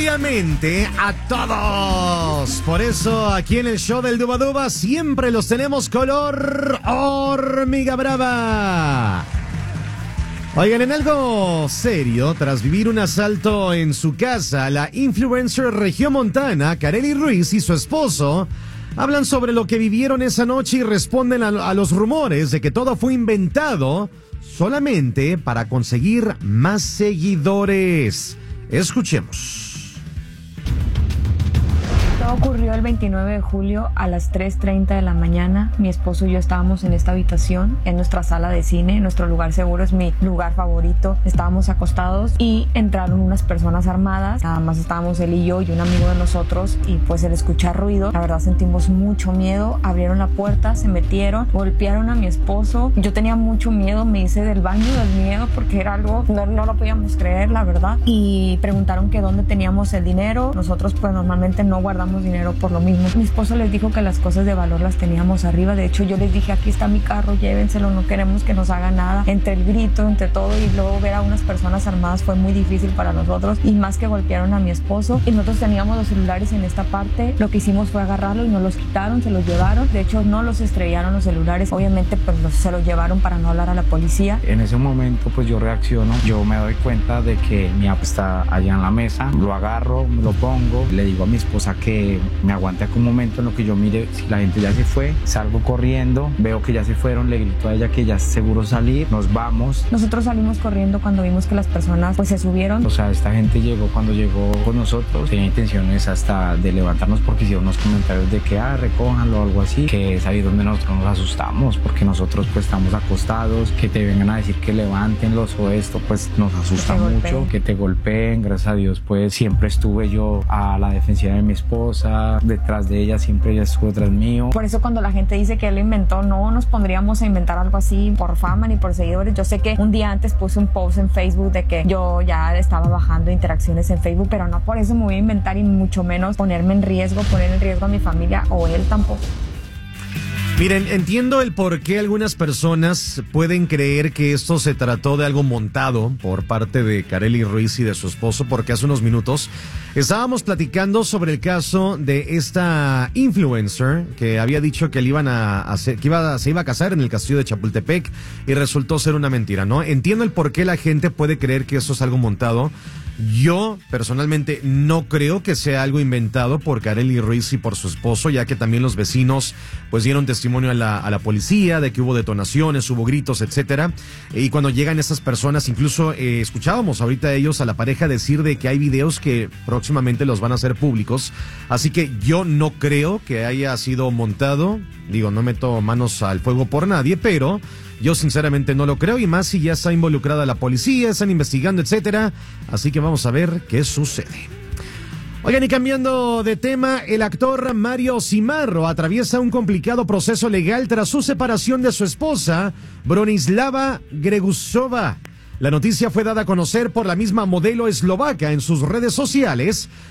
obviamente a todos. Por eso aquí en el show del Duba Duba siempre los tenemos color hormiga brava. Oigan, en algo serio, tras vivir un asalto en su casa, la influencer regiomontana Karely Ruiz y su esposo hablan sobre lo que vivieron esa noche y responden a los rumores de que todo fue inventado solamente para conseguir más seguidores. Escuchemos. Todo ocurrió el 29 de julio a las 3:30 de la mañana. Mi esposo y yo estábamos en esta habitación, en nuestra sala de cine, nuestro lugar seguro, es mi lugar favorito. Estábamos acostados y entraron unas personas armadas. Nada más estábamos él y yo y un amigo de nosotros y pues al escuchar ruido, la verdad sentimos mucho miedo. Abrieron la puerta, se metieron, golpearon a mi esposo. Yo tenía mucho miedo, me hice del baño del miedo porque era algo, no lo podíamos creer, la verdad. Y preguntaron que dónde teníamos el dinero. Nosotros pues normalmente no guardamos dinero por lo mismo. Mi esposo les dijo que las cosas de valor las teníamos arriba. De hecho, yo les dije, aquí está mi carro, llévenselo, no queremos que nos haga nada. Entre el grito, entre todo, y luego ver a unas personas armadas fue muy difícil para nosotros, y más que golpearon a mi esposo. Y nosotros teníamos los celulares en esta parte. Lo que hicimos fue agarrarlo y nos los quitaron, se los llevaron. De hecho, no los estrellaron los celulares. Obviamente, pues se los llevaron para no hablar a la policía. En ese momento, pues yo reacciono. Yo me doy cuenta de que mi app está allá en la mesa. Lo agarro, lo pongo. Le digo a mi esposa que me aguante aquí un momento en lo que yo mire si la gente ya se fue. Salgo corriendo, veo que ya se fueron, le grito a ella que ya es seguro salir, nos vamos. Nosotros salimos corriendo cuando vimos que las personas pues se subieron. O sea, esta gente cuando llegó con nosotros, tenía intenciones hasta de levantarnos porque hicieron unos comentarios de que recójanlo o algo así, que es ahí donde nosotros nos asustamos porque nosotros pues estamos acostados, que te vengan a decir que levántenlos o esto, pues nos asusta mucho, que te golpeen. Gracias a Dios pues siempre estuve yo a la defensiva de mi esposa, detrás de ella, siempre ella estuvo detrás mío. Por eso cuando la gente dice que él lo inventó, no nos pondríamos a inventar algo así por fama ni por seguidores. Yo sé que un día antes puse un post en Facebook de que yo ya estaba bajando interacciones en Facebook, pero no por eso me voy a inventar y mucho menos ponerme en riesgo, poner en riesgo a mi familia o él tampoco. Miren, entiendo el por qué algunas personas pueden creer que esto se trató de algo montado por parte de Karely Ruiz y de su esposo, porque hace unos minutos estábamos platicando sobre el caso de esta influencer que había dicho que le iban a hacer, se iba a casar en el castillo de Chapultepec y resultó ser una mentira, ¿no? Entiendo el por qué la gente puede creer que eso es algo montado. Yo, personalmente, no creo que sea algo inventado por Karely Ruiz y por su esposo, ya que también los vecinos pues dieron testimonio a la policía de que hubo detonaciones, hubo gritos, etcétera. Y cuando llegan esas personas, incluso escuchábamos ahorita a ellos, a la pareja, decir de que hay videos que próximamente los van a hacer públicos. Así que yo no creo que haya sido montado. Digo, no meto manos al fuego por nadie, pero yo sinceramente no lo creo, y más si ya está involucrada la policía, están investigando, etcétera. Así que vamos a ver qué sucede. Oigan, y cambiando de tema, el actor Mario Cimarro atraviesa un complicado proceso legal tras su separación de su esposa, Bronislava Gregusova. La noticia fue dada a conocer por la misma modelo eslovaca en sus redes sociales,